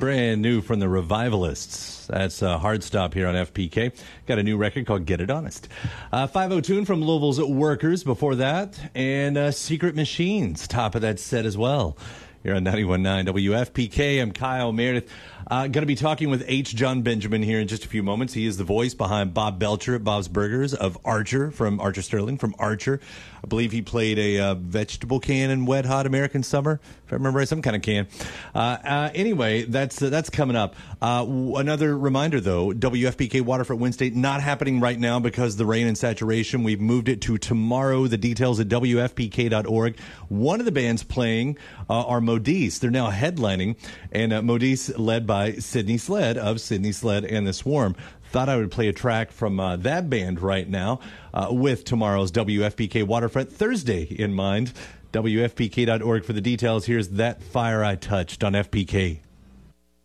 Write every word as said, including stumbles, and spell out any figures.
Brand new from the Revivalists. That's a hard stop here on F P K. Got a new record called Get It Honest. Uh, five oh Tune from Louisville's Workers before that. And uh, Secret Machines, top of that set as well. Here on ninety-one point nine W F P K. I'm Kyle Meredith. Uh, going to be talking with H. John Benjamin here in just a few moments. He is the voice behind Bob Belcher at Bob's Burgers, of Archer, from Archer Sterling, from Archer. I believe he played a uh, vegetable can in Wet Hot American Summer, if I remember right, some kind of can. Uh, uh, anyway, that's uh, that's coming up. Uh, w- another reminder, though, W F P K Waterfront Wednesday, not happening right now because of the rain and saturation. We've moved it to tomorrow. The details at W F P K dot org. One of the bands playing uh, are Modise. They're now headlining, and uh, Modise led by Sydney Sled of Sydney Sled and the Swarm. Thought I would play a track from uh, that band right now uh, with tomorrow's W F P K Waterfront Thursday in mind. W F P K dot org for the details. Here's That Fire I Touched on F P K.